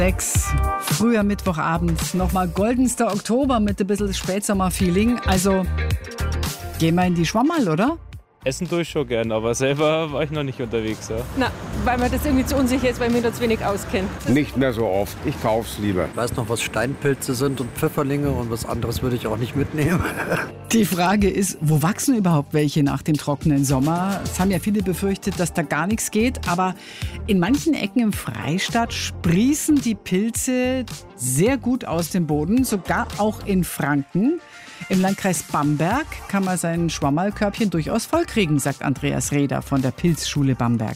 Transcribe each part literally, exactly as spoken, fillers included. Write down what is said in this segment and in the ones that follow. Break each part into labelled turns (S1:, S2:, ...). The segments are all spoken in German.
S1: Sechs, früher Mittwochabend, nochmal goldenster Oktober mit ein bisschen Spätsommer-Feeling. Also gehen wir in die Schwammerl, oder?
S2: Essen tue ich schon gern, aber selber war ich noch nicht unterwegs. Ja.
S3: Na, weil mir das irgendwie zu unsicher ist, weil ich mich da zu wenig auskenne.
S4: Nicht mehr so oft. Ich kauf's lieber.
S5: Ich weiß noch, was Steinpilze sind und Pfifferlinge und was anderes würde ich auch nicht mitnehmen.
S1: Die Frage ist, wo wachsen überhaupt welche nach dem trockenen Sommer? Es haben ja viele befürchtet, dass da gar nichts geht, aber in manchen Ecken im Freistaat sprießen die Pilze sehr gut aus dem Boden, sogar auch in Franken. Im Landkreis Bamberg kann man sein Schwammerlkörbchen durchaus vollkriegen, sagt Andreas Reder von der Pilzschule Bamberg.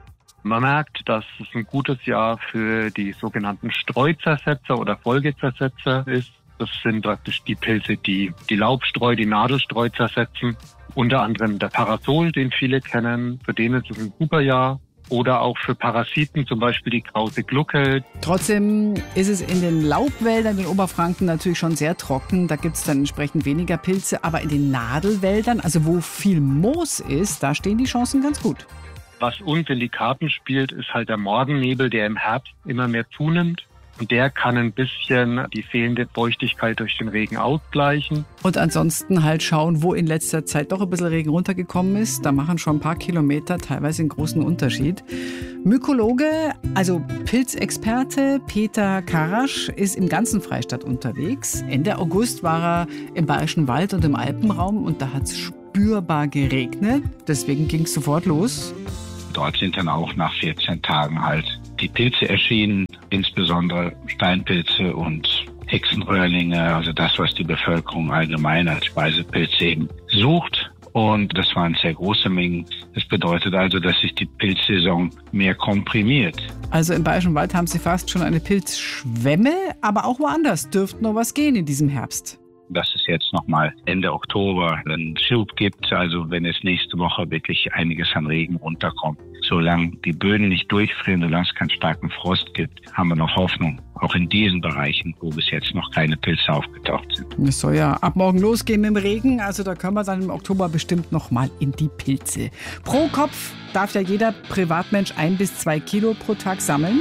S6: Man merkt, dass es ein gutes Jahr für die sogenannten Streuzersetzer oder Folgezersetzer ist. Das sind praktisch die Pilze, die die Laubstreu, die Nadelstreu zersetzen. Unter anderem der Parasol, den viele kennen. Für den ist es ein super Jahr. Oder auch für Parasiten, zum Beispiel die Krause Glucke.
S1: Trotzdem ist es in den Laubwäldern in Oberfranken natürlich schon sehr trocken. Da gibt es dann entsprechend weniger Pilze. Aber in den Nadelwäldern, also wo viel Moos ist, da stehen die Chancen ganz gut.
S6: Was uns in die Karten spielt, ist halt der Morgennebel, der im Herbst immer mehr zunimmt. Und der kann ein bisschen die fehlende Feuchtigkeit durch den Regen ausgleichen.
S1: Und ansonsten halt schauen, wo in letzter Zeit doch ein bisschen Regen runtergekommen ist. Da machen schon ein paar Kilometer teilweise einen großen Unterschied. Mykologe, also Pilzexperte Peter Karasch ist im ganzen Freistaat unterwegs. Ende August war er im Bayerischen Wald und im Alpenraum und da hat es spürbar geregnet. Deswegen ging es sofort los.
S7: Dort sind dann auch nach vierzehn Tagen halt die Pilze erschienen, insbesondere Steinpilze und Hexenröhrlinge, also das, was die Bevölkerung allgemein als Speisepilze eben sucht. Und das waren sehr große Mengen. Das bedeutet also, dass sich die Pilzsaison mehr komprimiert.
S1: Also im Bayerischen Wald haben Sie fast schon eine Pilzschwemme, aber auch woanders dürfte noch was gehen in diesem Herbst.
S7: Dass es jetzt nochmal Ende Oktober einen Schub gibt, also wenn es nächste Woche wirklich einiges an Regen runterkommt. Solange die Böden nicht durchfrieren, solange es keinen starken Frost gibt, haben wir noch Hoffnung. Auch in diesen Bereichen, wo bis jetzt noch keine Pilze aufgetaucht sind.
S1: Es soll ja ab morgen losgehen mit dem Regen, also da können wir dann im Oktober bestimmt nochmal in die Pilze. Pro Kopf darf ja jeder Privatmensch ein bis zwei Kilo pro Tag sammeln.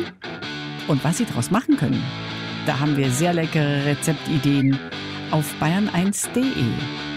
S1: Und was Sie daraus machen können, da haben wir sehr leckere Rezeptideen auf bayern eins punkt de.